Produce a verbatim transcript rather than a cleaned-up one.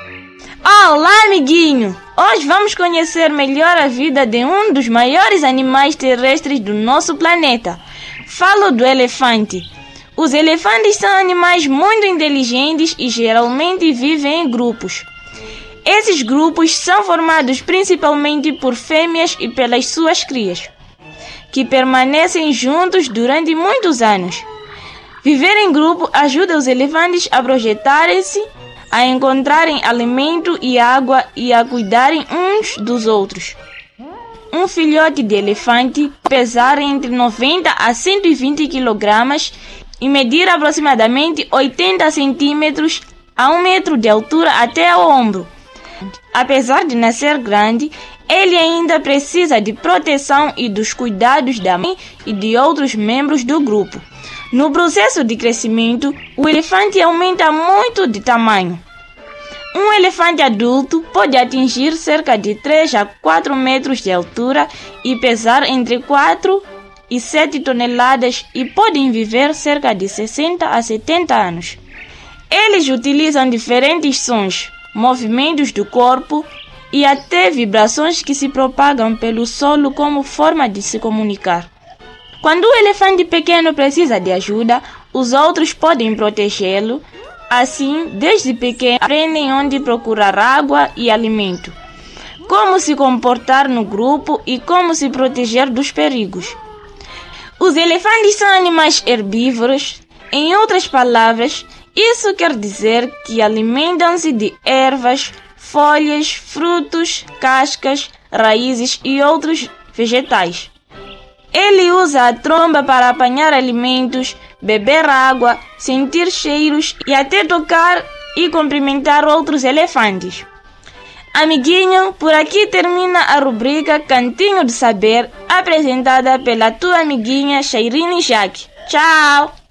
Olá, amiguinho! Hoje vamos conhecer melhor a vida de um dos maiores animais terrestres do nosso planeta. Falo do elefante. Os elefantes são animais muito inteligentes e geralmente vivem em grupos. Esses grupos são formados principalmente por fêmeas e pelas suas crias, que permanecem juntos durante muitos anos. Viver em grupo ajuda os elefantes a projetarem-se, a encontrarem alimento e água e a cuidarem uns dos outros. Um filhote de elefante pesar entre noventa a cento e vinte quilogramas e medir aproximadamente oitenta centímetros a um metro de altura até o ombro. Apesar de nascer grande, ele ainda precisa de proteção e dos cuidados da mãe e de outros membros do grupo. No processo de crescimento, o elefante aumenta muito de tamanho. Um elefante adulto pode atingir cerca de três a quatro metros de altura e pesar entre quatro e sete toneladas e podem viver cerca de sessenta a setenta anos. Eles utilizam diferentes sons, movimentos do corpo e até vibrações que se propagam pelo solo como forma de se comunicar. Quando o elefante pequeno precisa de ajuda, os outros podem protegê-lo. Assim, desde pequeno, aprendem onde procurar água e alimento, como se comportar no grupo e como se proteger dos perigos. Os elefantes são animais herbívoros. Em outras palavras, isso quer dizer que alimentam-se de ervas, folhas, frutos, cascas, raízes e outros vegetais. Ele usa a tromba para apanhar alimentos, beber água, sentir cheiros e até tocar e cumprimentar outros elefantes. Amiguinho, por aqui termina a rubrica Cantinho do Saber, apresentada pela tua amiguinha Shairine Jaque. Tchau!